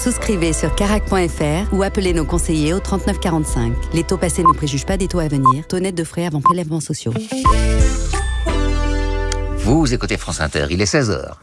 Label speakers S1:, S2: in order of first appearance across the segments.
S1: Souscrivez sur carac.fr ou appelez nos conseillers au 39 45. Les taux passés ne préjugent pas des taux à venir. Taux net de frais avant prélèvements sociaux.
S2: Vous écoutez France Inter, il est 16h.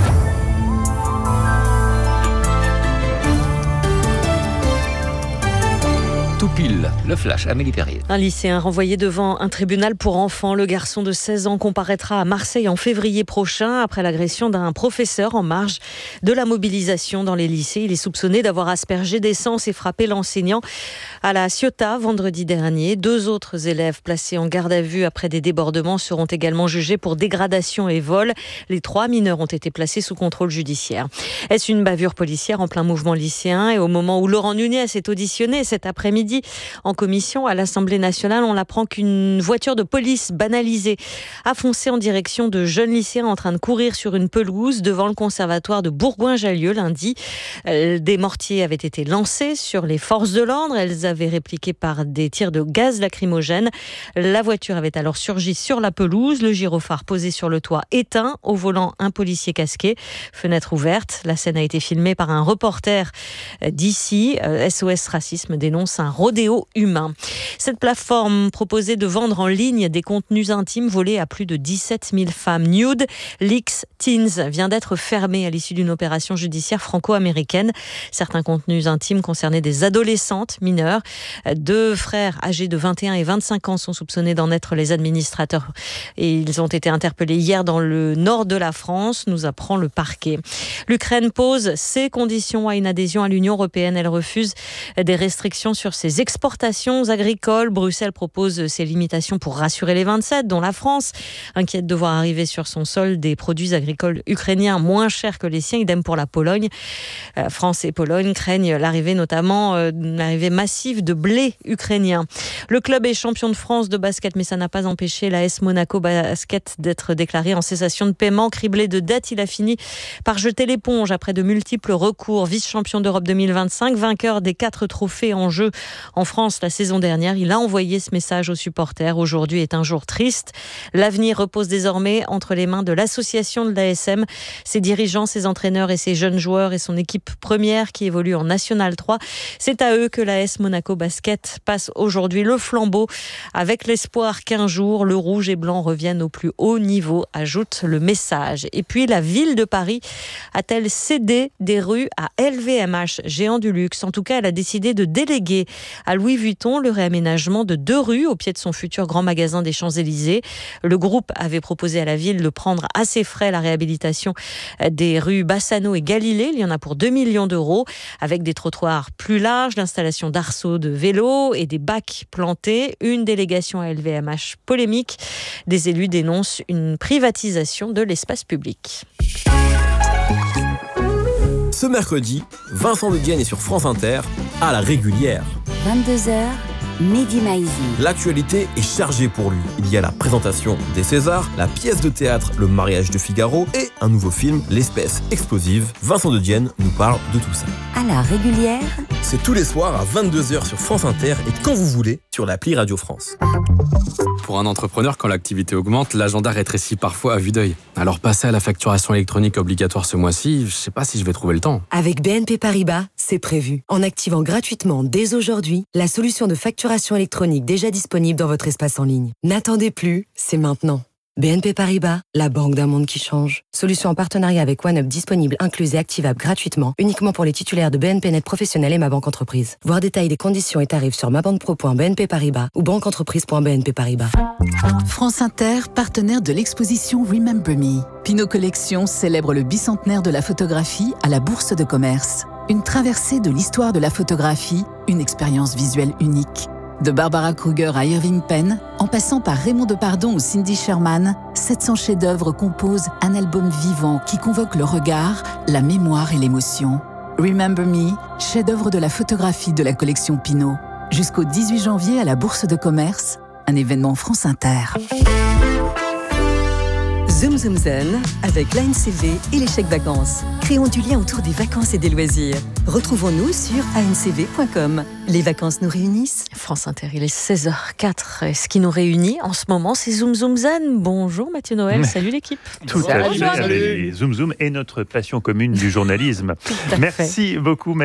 S2: Tout pile, le flash, Amélie Perrier.
S3: Un lycéen renvoyé devant un tribunal pour enfants. Le garçon de 16 ans comparaîtra à Marseille en février prochain après l'agression d'un professeur en marge de la mobilisation dans les lycées. Il est soupçonné d'avoir aspergé d'essence et frappé l'enseignant à la Ciotat vendredi dernier. 2 autres élèves placés en garde à vue après des débordements seront également jugés pour dégradation et vol. Les 3 mineurs ont été placés sous contrôle judiciaire. Est-ce une bavure policière en plein mouvement lycéen? Et au moment où Laurent Nunez est auditionné cet après-midi en commission à l'Assemblée nationale, on apprend qu'une voiture de police banalisée a foncé en direction de jeunes lycéens en train de courir sur une pelouse devant le conservatoire de Bourgoin-Jallieu lundi. Des mortiers avaient été lancés sur les forces de l'ordre. Elles avaient répliqué par des tirs de gaz lacrymogène. La voiture avait alors surgi sur la pelouse, le gyrophare posé sur le toit éteint, au volant un policier casqué, fenêtre ouverte. La scène a été filmée par un reporter d'ici. SOS Racisme dénonce un rodéo humain. Cette plateforme proposait de vendre en ligne des contenus intimes volés à plus de 17 000 femmes. Nude Leaks Teens vient d'être fermée à l'issue d'une opération judiciaire franco-américaine. Certains contenus intimes concernaient des adolescentes mineures. 2 frères âgés de 21 et 25 ans sont soupçonnés d'en être les administrateurs et ils ont été interpellés hier dans le nord de la France, nous apprend le parquet. L'Ukraine pose ses conditions à une adhésion à l'Union européenne. Elle refuse des restrictions sur ses exportations agricoles. Bruxelles propose ces limitations pour rassurer les 27, dont la France, inquiète de voir arriver sur son sol des produits agricoles ukrainiens moins chers que les siens. Idem pour la Pologne. France et Pologne craignent l'arrivée massive de blé ukrainien. Le club est champion de France de basket, mais ça n'a pas empêché l'AS Monaco Basket d'être déclaré en cessation de paiement. Criblé de dettes, il a fini par jeter l'éponge après de multiples recours. Vice-champion d'Europe 2025, vainqueur des 4 trophées en jeu en France la saison dernière, il a envoyé ce message aux supporters. Aujourd'hui est un jour triste. L'avenir repose désormais entre les mains de l'association de l'ASM, ses dirigeants, ses entraîneurs et ses jeunes joueurs et son équipe première qui évolue en National 3. C'est à eux que l'AS Monaco Basket passe aujourd'hui le flambeau avec l'espoir qu'un jour le rouge et blanc revienne au plus haut niveau, ajoute le message. Et puis la ville de Paris a-t-elle cédé des rues à LVMH, géant du luxe? En tout cas, elle a décidé de déléguer à Louis Vuitton le réaménagement de 2 rues au pied de son futur grand magasin des Champs-Élysées. Le groupe avait proposé à la ville de prendre à ses frais la réhabilitation des rues Bassano et Galilée. Il y en a pour 2 millions d'euros, avec des trottoirs plus larges, l'installation d'arceaux de vélos et des bacs plantés. Une délégation à LVMH polémique. Des élus dénoncent une privatisation de l'espace public.
S4: Ce mercredi, Vincent De Dienne est sur France Inter, à la régulière.
S1: 22h, Mehdi Maizi.
S4: L'actualité est chargée pour lui. Il y a la présentation des Césars, la pièce de théâtre Le mariage de Figaro et un nouveau film, L'espèce explosive. Vincent De Dienne nous parle de tout ça.
S1: À la régulière,
S4: c'est tous les soirs à 22h sur France Inter et quand vous voulez sur l'appli Radio France.
S5: Pour un entrepreneur, quand l'activité augmente, l'agenda rétrécit parfois à vue d'œil. Alors passer à la facturation électronique obligatoire ce mois-ci, je sais pas si je vais trouver le temps.
S6: Avec BNP Paribas, c'est prévu. En activant gratuitement dès aujourd'hui la solution de facturation électronique déjà disponible dans votre espace en ligne. N'attendez plus, c'est maintenant. BNP Paribas, la banque d'un monde qui change. Solution en partenariat avec OneUp disponible, incluse et activable gratuitement, uniquement pour les titulaires de BNP Net Professionnel et Ma Banque Entreprise. Voir détails des conditions et tarifs sur mabanquepro.bnp Paribas ou banqueentreprise.bnp Paribas.
S7: France Inter, partenaire de l'exposition Remember Me. Pinot Collection célèbre le bicentenaire de la photographie à la Bourse de Commerce. Une traversée de l'histoire de la photographie, une expérience visuelle unique. De Barbara Kruger à Irving Penn, en passant par Raymond Depardon ou Cindy Sherman, 700 chefs-d'œuvre composent un album vivant qui convoque le regard, la mémoire et l'émotion. Remember Me, chef-d'œuvre de la photographie de la collection Pinot. Jusqu'au 18 janvier à la Bourse de Commerce, un événement France Inter.
S6: Zoom Zoom Zen avec l'ANCV et les chèques vacances. Créons du lien autour des vacances et des loisirs. Retrouvons-nous sur ancv.com. Les vacances nous réunissent.
S3: France Inter, il est 16h04. Et ce qui nous réunit en ce moment, c'est Zoom Zoom Zen. Bonjour Mathieu Noël, salut l'équipe.
S8: Tout à fait. Zoom Zoom est notre passion commune du journalisme. Merci beaucoup.